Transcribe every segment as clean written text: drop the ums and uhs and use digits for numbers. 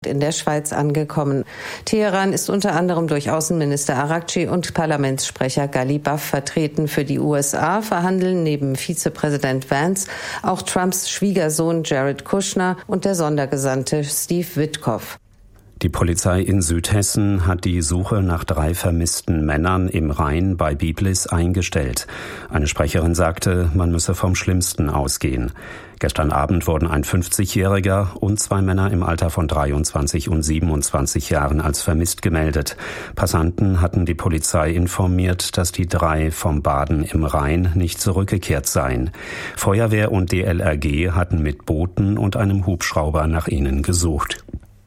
in der Schweiz angekommen. Teheran ist unter anderem durch Außenminister Araghchi und Parlamentssprecher Ghalibaf vertreten. Für die USA verhandeln neben Vizepräsident Vance auch Trumps Schwiegersohn Jared Kushner und der Sondergesandte Steve Witkoff. Die Polizei in Südhessen hat die Suche nach 3 vermissten Männern im Rhein bei Biblis eingestellt. Eine Sprecherin sagte, man müsse vom Schlimmsten ausgehen. Gestern Abend wurden ein 50-Jähriger und 2 Männer im Alter von 23 und 27 Jahren als vermisst gemeldet. Passanten hatten die Polizei informiert, dass die 3 vom Baden im Rhein nicht zurückgekehrt seien. Feuerwehr und DLRG hatten mit Booten und einem Hubschrauber nach ihnen gesucht.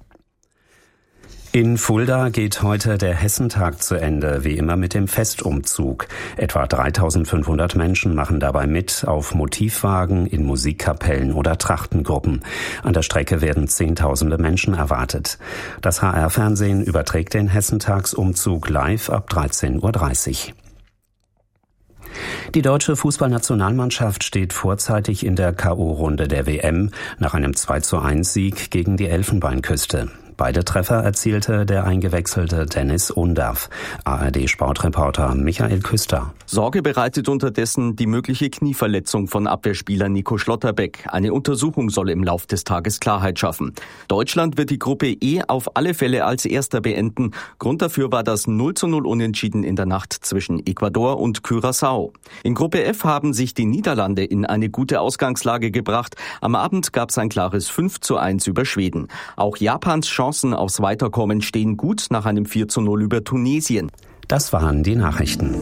In Fulda geht heute der Hessentag zu Ende, wie immer mit dem Festumzug. Etwa 3.500 Menschen machen dabei mit, auf Motivwagen, in Musikkapellen oder Trachtengruppen. An der Strecke werden Zehntausende Menschen erwartet. Das HR-Fernsehen überträgt den Hessentagsumzug live ab 13.30 Uhr. Die deutsche Fußballnationalmannschaft steht vorzeitig in der K.O.-Runde der WM nach einem 2:1-Sieg gegen die Elfenbeinküste. Beide Treffer erzielte der eingewechselte Dennis Undav. ARD-Sportreporter Michael Küster. Sorge bereitet unterdessen die mögliche Knieverletzung von Abwehrspieler Nico Schlotterbeck. Eine Untersuchung soll im Lauf des Tages Klarheit schaffen. Deutschland wird die Gruppe E auf alle Fälle als Erster beenden. Grund dafür war das 0:0 Unentschieden in der Nacht zwischen Ecuador und Curaçao. In Gruppe F haben sich die Niederlande in eine gute Ausgangslage gebracht. Am Abend gab es ein klares 5:1 über Schweden. Auch Japans Chancen aufs Weiterkommen stehen gut nach einem 4:0 über Tunesien. Das waren die Nachrichten.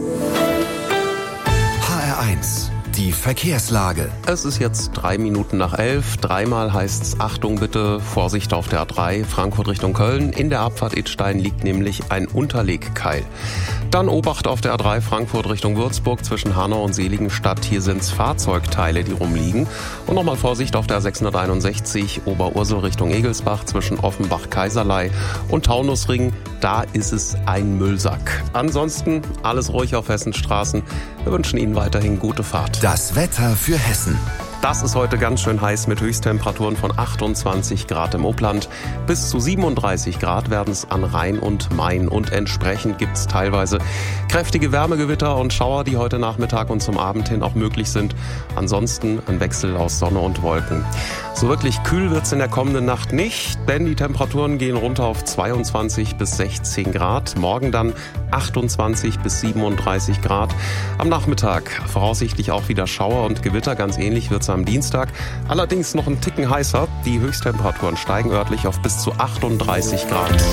HR1, die Verkehrslage. Es ist jetzt 11:03. Dreimal heißt's Achtung bitte, Vorsicht auf der A3, Frankfurt Richtung Köln. In der Abfahrt Idstein liegt nämlich ein Unterlegkeil. Dann Obacht auf der A3 Frankfurt Richtung Würzburg zwischen Hanau und Seligenstadt. Hier sind's Fahrzeugteile, die rumliegen. Und nochmal Vorsicht auf der 661 Oberursel Richtung Egelsbach zwischen Offenbach-Kaiserlei und Taunusring. Da ist es ein Müllsack. Ansonsten alles ruhig auf Hessens Straßen. Wir wünschen Ihnen weiterhin gute Fahrt. Das Wetter für Hessen. Das ist heute ganz schön heiß mit Höchsttemperaturen von 28 Grad im Upland. Bis zu 37 Grad werden es an Rhein und Main. Und entsprechend gibt es teilweise kräftige Wärmegewitter und Schauer, die heute Nachmittag und zum Abend hin auch möglich sind. Ansonsten ein Wechsel aus Sonne und Wolken. So wirklich kühl wird es in der kommenden Nacht nicht, denn die Temperaturen gehen runter auf 22 bis 16 Grad. Morgen dann 28 bis 37 Grad. Am Nachmittag voraussichtlich auch wieder Schauer und Gewitter. Ganz ähnlich wird es am Dienstag. Allerdings noch ein Ticken heißer. Die Höchsttemperaturen steigen örtlich auf bis zu 38 Grad.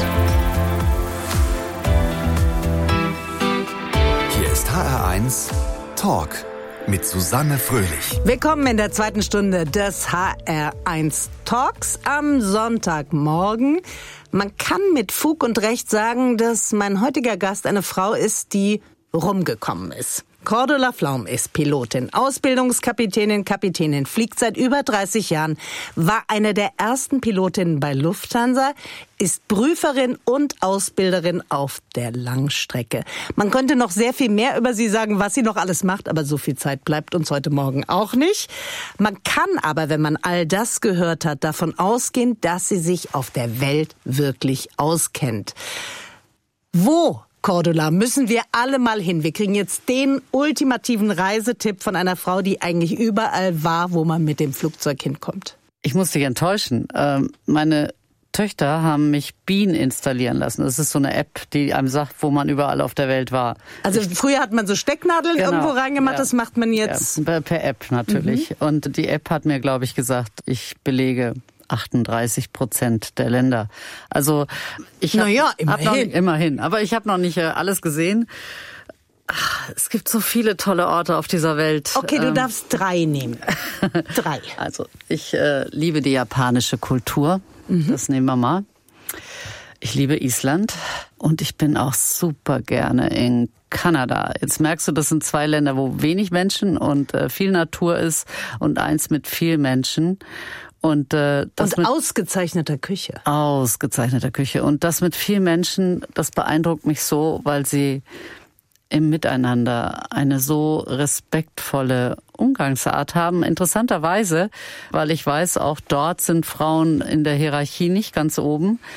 Hier ist HR1 Talk mit Susanne Fröhlich. Willkommen in der zweiten Stunde des HR1 Talks am Sonntagmorgen. Man kann mit Fug und Recht sagen, dass mein heutiger Gast eine Frau ist, die rumgekommen ist. Cordula Flaum ist Pilotin, Ausbildungskapitänin, fliegt seit über 30 Jahren, war eine der ersten Pilotinnen bei Lufthansa, ist Prüferin und Ausbilderin auf der Langstrecke. Man könnte noch sehr viel mehr über sie sagen, was sie noch alles macht, aber so viel Zeit bleibt uns heute Morgen auch nicht. Man kann aber, wenn man all das gehört hat, davon ausgehen, dass sie sich auf der Welt wirklich auskennt. Wo, Cordula, müssen wir alle mal hin? Wir kriegen jetzt den ultimativen Reisetipp von einer Frau, die eigentlich überall war, wo man mit dem Flugzeug hinkommt. Ich muss dich enttäuschen. Meine Töchter haben mich Bean installieren lassen. Das ist so eine App, die einem sagt, wo man überall auf der Welt war. Also früher hat man so Stecknadeln irgendwo reingemacht, ja. Das macht man jetzt... Ja, per App natürlich. Und die App hat mir, glaube ich, gesagt, ich belege 38% der Länder. Also ich immerhin. Aber ich habe noch nicht alles gesehen. Es gibt so viele tolle Orte auf dieser Welt. Okay, du darfst 3 nehmen. 3. Also ich liebe die japanische Kultur. Das nehmen wir mal. Ich liebe Island und ich bin auch super gerne in Kanada. Jetzt merkst du, das sind 2 Länder, wo wenig Menschen und viel Natur ist und eins mit viel Menschen. Und ausgezeichneter Küche. Ausgezeichneter Küche. Und das mit vielen Menschen, das beeindruckt mich so, weil sie im Miteinander eine so respektvolle Umgangsart haben. Interessanterweise, weil ich weiß, auch dort sind Frauen in der Hierarchie nicht ganz oben.